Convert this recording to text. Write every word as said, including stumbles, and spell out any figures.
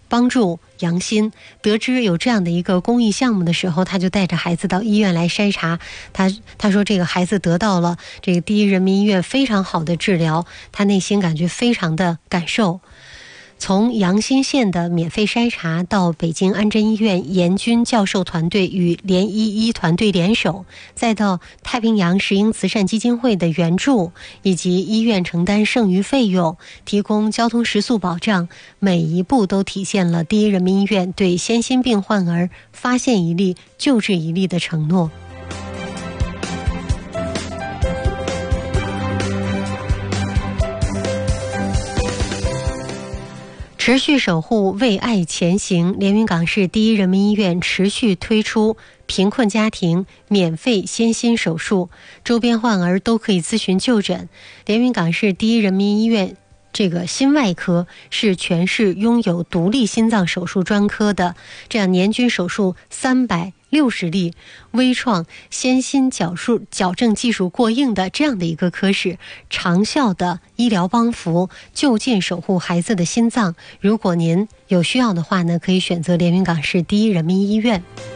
帮助杨欣。得知有这样的一个公益项目的时候，他就带着孩子到医院来筛查。他他说这个孩子得到了这个第一人民医院非常好的治疗，他内心感觉非常的感受。从阳新县的免费筛查到北京安贞医院严军教授团队与联医医团队联手，再到太平洋石英慈善基金会的援助，以及医院承担剩余费用，提供交通食宿保障，每一步都体现了第一人民医院对先心病患儿发现一例救治一例的承诺。持续守护，为爱前行。连云港市第一人民医院持续推出贫困家庭免费先心手术，周边患儿都可以咨询就诊。连云港市第一人民医院这个心外科是全市拥有独立心脏手术专科的，这样年均手术三百六十例，微创先心矫术矫正技术过硬的这样的一个科室，长效的医疗帮扶，就近守护孩子的心脏。如果您有需要的话呢，可以选择连云港市第一人民医院。